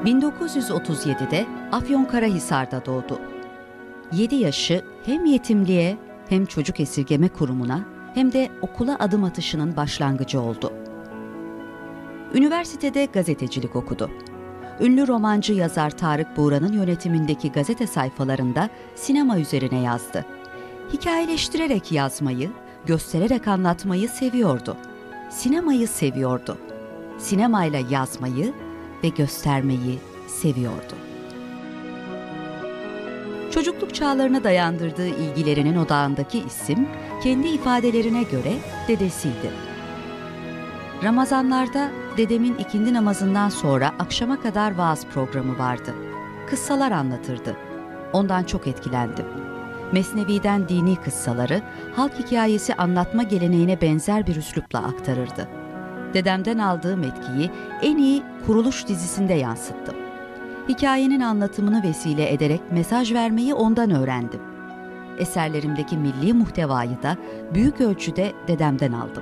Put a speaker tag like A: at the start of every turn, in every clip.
A: 1937'de Afyonkarahisar'da doğdu. 7 yaşı hem yetimliğe hem çocuk esirgeme kurumuna hem de okula adım atışının başlangıcı oldu. Üniversitede gazetecilik okudu. Ünlü romancı yazar Tarık Buğra'nın yönetimindeki gazete sayfalarında sinema üzerine yazdı. Hikayeleştirerek yazmayı, göstererek anlatmayı seviyordu. Sinemayı seviyordu. Sinemayla yazmayı ve göstermeyi seviyordu. Çocukluk çağlarına dayandırdığı ilgilerinin odağındaki isim, kendi ifadelerine göre dedesiydi. Ramazanlarda dedemin ikindi namazından sonra akşama kadar vaaz programı vardı. Kıssalar anlatırdı. Ondan çok etkilendim. Mesnevi'den dini kıssaları, halk hikayesi anlatma geleneğine benzer bir üslupla aktarırdı. Dedemden aldığım etkiyi en iyi Kuruluş dizisinde yansıttım. Hikayenin anlatımını vesile ederek mesaj vermeyi ondan öğrendim. Eserlerimdeki milli muhtevayı da büyük ölçüde dedemden aldım.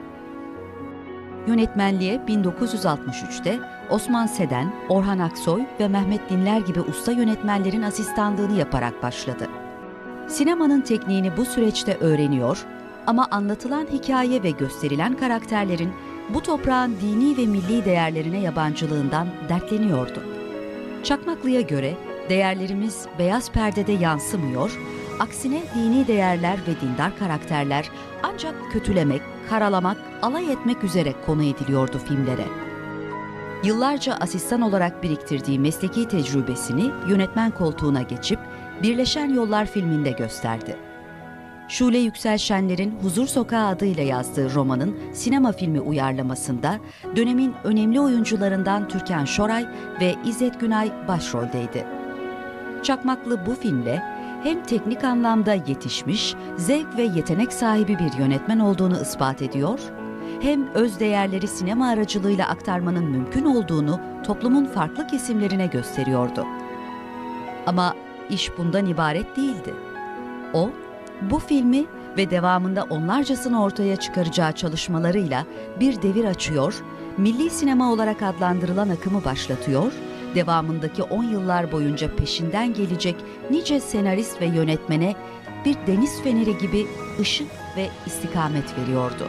A: Yönetmenliğe 1963'te Osman Seden, Orhan Aksoy ve Mehmet Dinler gibi usta yönetmenlerin asistanlığını yaparak başladı. Sinemanın tekniğini bu süreçte öğreniyor ama anlatılan hikaye ve gösterilen karakterlerin bu toprağın dini ve milli değerlerine yabancılığından dertleniyordu. Çakmaklı'ya göre değerlerimiz beyaz perdede yansımıyor, aksine dini değerler ve dindar karakterler ancak kötülemek, karalamak, alay etmek üzere konu ediliyordu filmlere. Yıllarca asistan olarak biriktirdiği mesleki tecrübesini yönetmen koltuğuna geçip Birleşen Yollar filminde gösterdi. Şule Yüksel Şenler'in Huzur Sokağı adıyla yazdığı romanın sinema filmi uyarlamasında dönemin önemli oyuncularından Türkan Şoray ve İzzet Günay başroldeydi. Çakmaklı bu filmle hem teknik anlamda yetişmiş, zevk ve yetenek sahibi bir yönetmen olduğunu ispat ediyor, hem öz değerleri sinema aracılığıyla aktarmanın mümkün olduğunu toplumun farklı kesimlerine gösteriyordu. Ama iş bundan ibaret değildi. O, bu filmi ve devamında onlarcasını ortaya çıkaracağı çalışmalarıyla bir devir açıyor, milli sinema olarak adlandırılan akımı başlatıyor, devamındaki 10 yıllar boyunca peşinden gelecek nice senarist ve yönetmene bir deniz feneri gibi ışık ve istikamet veriyordu.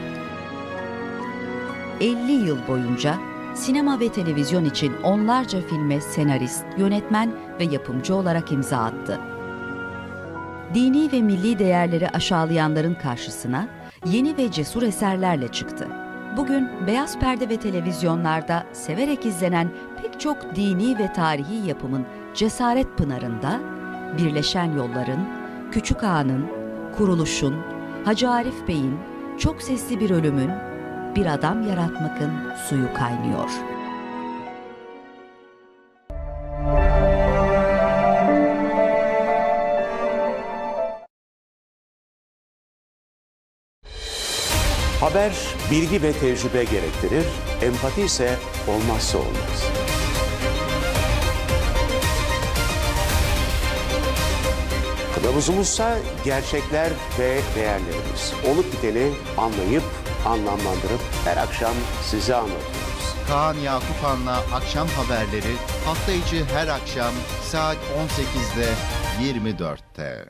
A: 50 yıl boyunca sinema ve televizyon için onlarca filme senarist, yönetmen ve yapımcı olarak imza attı. Dini ve milli değerleri aşağılayanların karşısına yeni ve cesur eserlerle çıktı. Bugün beyaz perde ve televizyonlarda severek izlenen pek çok dini ve tarihi yapımın cesaret pınarında Birleşen Yollar'ın, Küçük Ağa'nın, Kuruluş'un, Hacı Arif Bey'in, Çok Sesli Bir Ölüm'ün, Bir Adam Yaratmak'ın suyu kaynıyor.
B: Haber, bilgi ve tecrübe gerektirir, empati ise olmazsa olmaz. Kılavuzumuzsa gerçekler ve değerlerimiz. Olup biteni anlayıp, anlamlandırıp her akşam size anlatıyoruz.
C: Kaan Yakupan'la akşam haberleri hafta içi her akşam saat 18'de 24'te.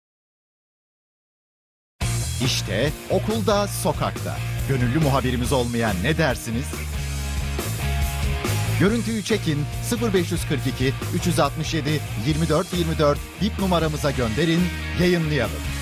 C: İşte okulda, sokakta. Gönüllü muhabirimiz olmayan ne dersiniz? Görüntüyü çekin, 0542 367 24 24 bip numaramıza gönderin, yayınlayalım.